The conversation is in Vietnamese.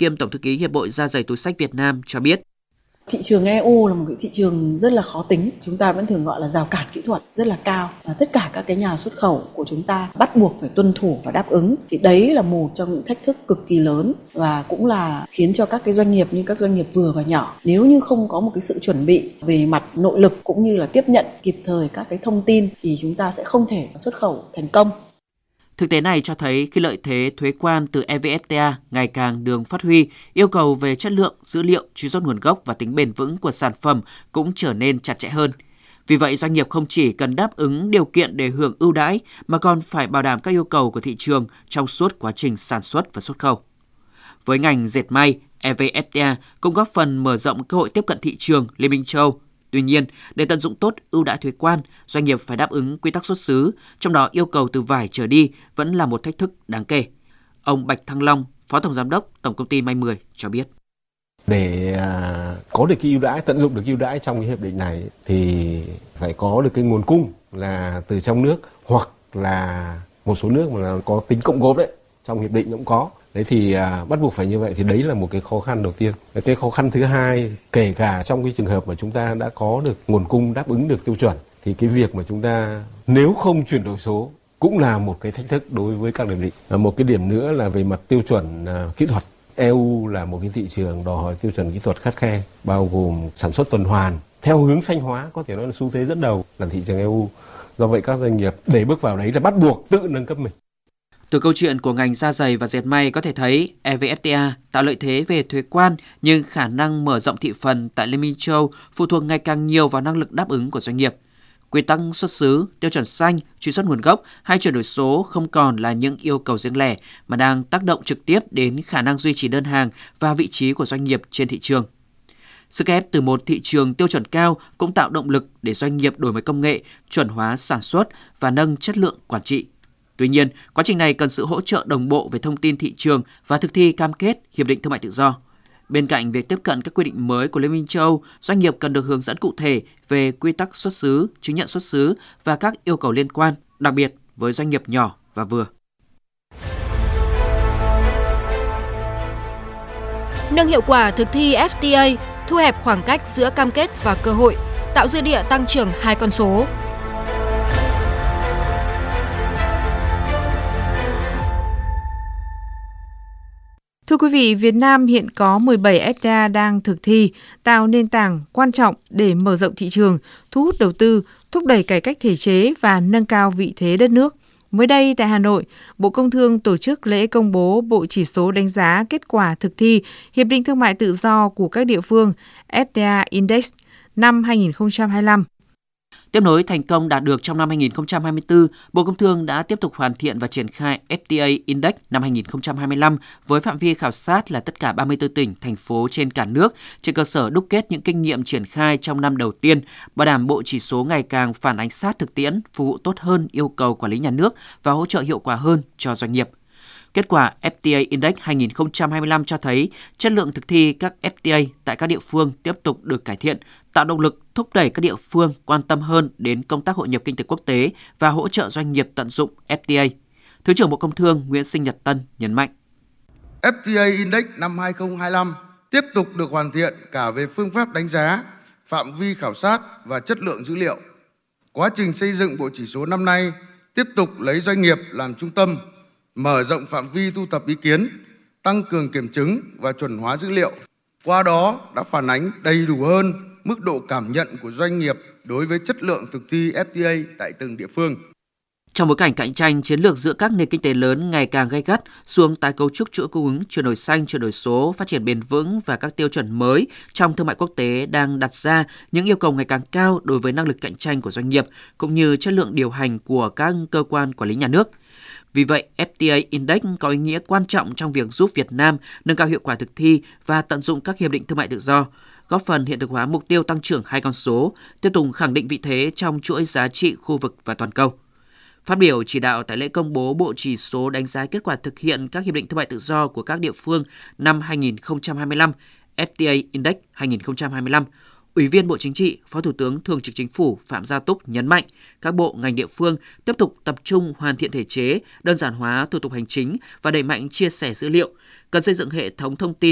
kiêm Tổng thư ký Hiệp hội Da giày túi xách Việt Nam cho biết. Thị trường EU là một cái thị trường rất là khó tính, chúng ta vẫn thường gọi là rào cản kỹ thuật rất là cao. Tất cả các cái nhà xuất khẩu của chúng ta bắt buộc phải tuân thủ và đáp ứng. Thì đấy là một trong những thách thức cực kỳ lớn và cũng là khiến cho các cái doanh nghiệp như các doanh nghiệp vừa và nhỏ, nếu như không có một cái sự chuẩn bị về mặt nội lực cũng như là tiếp nhận kịp thời các cái thông tin thì chúng ta sẽ không thể xuất khẩu thành công. Thực tế này cho thấy khi lợi thế thuế quan từ EVFTA ngày càng được phát huy, yêu cầu về chất lượng, dữ liệu, truy xuất nguồn gốc và tính bền vững của sản phẩm cũng trở nên chặt chẽ hơn. Vì vậy, doanh nghiệp không chỉ cần đáp ứng điều kiện để hưởng ưu đãi mà còn phải bảo đảm các yêu cầu của thị trường trong suốt quá trình sản xuất và xuất khẩu. Với ngành dệt may, EVFTA cũng góp phần mở rộng cơ hội tiếp cận thị trường Liên minh châu Âu. Tuy nhiên, để tận dụng tốt ưu đãi thuế quan, doanh nghiệp phải đáp ứng quy tắc xuất xứ, trong đó yêu cầu từ vải trở đi vẫn là một thách thức đáng kể. Ông Bạch Thăng Long, Phó Tổng Giám đốc Tổng công ty May 10 cho biết. Để có được cái ưu đãi, tận dụng được ưu đãi trong cái hiệp định này thì phải có được cái nguồn cung là từ trong nước hoặc là một số nước mà có tính cộng gộp đấy, trong hiệp định cũng có. Đấy thì bắt buộc phải như vậy, thì đấy là một cái khó khăn đầu tiên. Cái khó khăn thứ hai, kể cả trong cái trường hợp mà chúng ta đã có được nguồn cung đáp ứng được tiêu chuẩn thì cái việc mà chúng ta nếu không chuyển đổi số cũng là một cái thách thức đối với các đơn vị. Một cái điểm nữa là về mặt tiêu chuẩn kỹ thuật. EU là một cái thị trường đòi hỏi tiêu chuẩn kỹ thuật khắt khe, bao gồm sản xuất tuần hoàn theo hướng xanh hóa, có thể nói là xu thế dẫn đầu là thị trường EU. Do vậy các doanh nghiệp để bước vào đấy là bắt buộc tự nâng cấp mình. Từ câu chuyện của ngành da giày và dệt may có thể thấy EVFTA tạo lợi thế về thuế quan nhưng khả năng mở rộng thị phần tại Liên minh châu Âu phụ thuộc ngày càng nhiều vào năng lực đáp ứng của doanh nghiệp. Quy tắc xuất xứ, tiêu chuẩn xanh, truy xuất nguồn gốc hay chuyển đổi số không còn là những yêu cầu riêng lẻ mà đang tác động trực tiếp đến khả năng duy trì đơn hàng và vị trí của doanh nghiệp trên thị trường. Sức ép từ một thị trường tiêu chuẩn cao cũng tạo động lực để doanh nghiệp đổi mới công nghệ, chuẩn hóa sản xuất và nâng chất lượng quản trị. Tuy nhiên, quá trình này cần sự hỗ trợ đồng bộ về thông tin thị trường và thực thi cam kết Hiệp định Thương mại Tự do. Bên cạnh việc tiếp cận các quy định mới của Liên minh châu Âu, doanh nghiệp cần được hướng dẫn cụ thể về quy tắc xuất xứ, chứng nhận xuất xứ và các yêu cầu liên quan, đặc biệt với doanh nghiệp nhỏ và vừa. Nâng hiệu quả thực thi FTA, thu hẹp khoảng cách giữa cam kết và cơ hội, tạo dư địa tăng trưởng hai con số. Thưa quý vị, Việt Nam hiện có 17 FTA đang thực thi, tạo nền tảng quan trọng để mở rộng thị trường, thu hút đầu tư, thúc đẩy cải cách thể chế và nâng cao vị thế đất nước. Mới đây tại Hà Nội, Bộ Công Thương tổ chức lễ công bố bộ chỉ số đánh giá kết quả thực thi Hiệp định Thương mại Tự do của các địa phương FTA Index năm 2025. Tiếp nối thành công đạt được trong năm 2024, Bộ Công Thương đã tiếp tục hoàn thiện và triển khai FTA Index năm 2025 với phạm vi khảo sát là tất cả 34 tỉnh, thành phố trên cả nước, trên cơ sở đúc kết những kinh nghiệm triển khai trong năm đầu tiên, bảo đảm bộ chỉ số ngày càng phản ánh sát thực tiễn, phục vụ tốt hơn yêu cầu quản lý nhà nước và hỗ trợ hiệu quả hơn cho doanh nghiệp. Kết quả FTA Index 2025 cho thấy chất lượng thực thi các FTA tại các địa phương tiếp tục được cải thiện, tạo động lực thúc đẩy các địa phương quan tâm hơn đến công tác hội nhập kinh tế quốc tế và hỗ trợ doanh nghiệp tận dụng FTA. Thứ trưởng Bộ Công Thương Nguyễn Sinh Nhật Tân nhấn mạnh. FTA Index năm 2025 tiếp tục được hoàn thiện cả về phương pháp đánh giá, phạm vi khảo sát và chất lượng dữ liệu. Quá trình xây dựng bộ chỉ số năm nay tiếp tục lấy doanh nghiệp làm trung tâm, mở rộng phạm vi thu thập ý kiến, tăng cường kiểm chứng và chuẩn hóa dữ liệu. Qua đó đã phản ánh đầy đủ hơn mức độ cảm nhận của doanh nghiệp đối với chất lượng thực thi FTA tại từng địa phương. Trong bối cảnh cạnh tranh chiến lược giữa các nền kinh tế lớn ngày càng gay gắt, xu tái cấu trúc chuỗi cung ứng, chuyển đổi xanh, chuyển đổi số, phát triển bền vững và các tiêu chuẩn mới trong thương mại quốc tế đang đặt ra những yêu cầu ngày càng cao đối với năng lực cạnh tranh của doanh nghiệp cũng như chất lượng điều hành của các cơ quan quản lý nhà nước. Vì vậy, FTA Index có ý nghĩa quan trọng trong việc giúp Việt Nam nâng cao hiệu quả thực thi và tận dụng các hiệp định thương mại tự do, góp phần hiện thực hóa mục tiêu tăng trưởng hai con số, tiếp tục khẳng định vị thế trong chuỗi giá trị khu vực và toàn cầu. Phát biểu chỉ đạo tại lễ công bố bộ chỉ số đánh giá kết quả thực hiện các hiệp định thương mại tự do của các địa phương năm 2025, FTA Index 2025, Ủy viên Bộ Chính trị, Phó Thủ tướng Thường trực Chính phủ Phạm Gia Túc nhấn mạnh các bộ ngành địa phương tiếp tục tập trung hoàn thiện thể chế, đơn giản hóa thủ tục hành chính và đẩy mạnh chia sẻ dữ liệu, cần xây dựng hệ thống thông tin